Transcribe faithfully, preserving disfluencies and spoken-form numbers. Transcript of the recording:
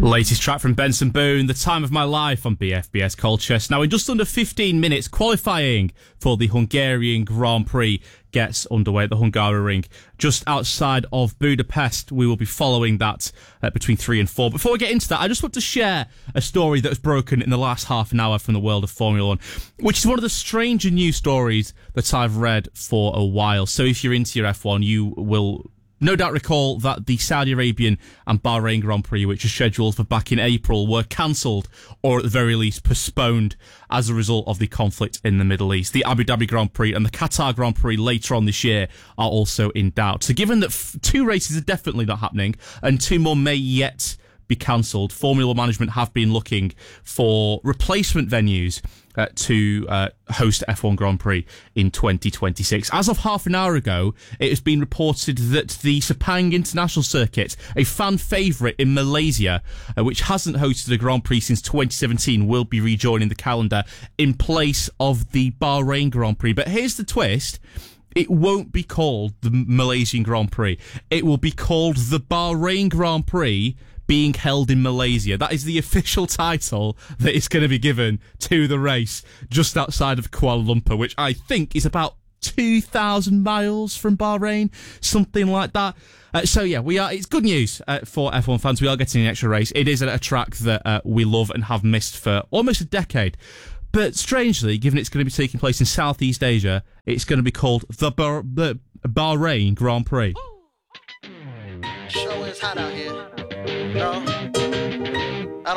Latest track from Benson Boone, The Time of My Life on B F B S Colchester. Now, in just under fifteen minutes, qualifying for the Hungarian Grand Prix gets underway at the Hungaroring just outside of Budapest. We will be following that uh, between three and four. Before we get into that, I just want to share a story that was broken in the last half an hour from the world of Formula One, which is one of the stranger news stories that I've read for a while. So if you're into your F one, you will no doubt recall that the Saudi Arabian and Bahrain Grand Prix, which are scheduled for back in April, were cancelled or at the very least postponed as a result of the conflict in the Middle East. The Abu Dhabi Grand Prix and the Qatar Grand Prix later on this year are also in doubt. So given that f- two races are definitely not happening and two more may yet be cancelled, Formula One management have been looking for replacement venues uh, to uh, host F one Grand Prix in twenty twenty-six. As of half an hour ago, it has been reported that the Sepang International Circuit, a fan favourite in Malaysia, uh, which hasn't hosted a Grand Prix since twenty seventeen, will be rejoining the calendar in place of the Bahrain Grand Prix. But here's the twist. It won't be called the Malaysian Grand Prix. It will be called the Bahrain Grand Prix, being held in Malaysia. That is the official title that is going to be given to the race just outside of Kuala Lumpur, which I think is about two thousand miles from Bahrain, something like that. Uh, so yeah, we are. It's good news uh, for F one fans. We are getting an extra race. It is a, a track that uh, we love and have missed for almost a decade. But strangely, given it's going to be taking place in Southeast Asia, it's going to be called the, Bah- the Bahrain Grand Prix. Show is hot out here. No.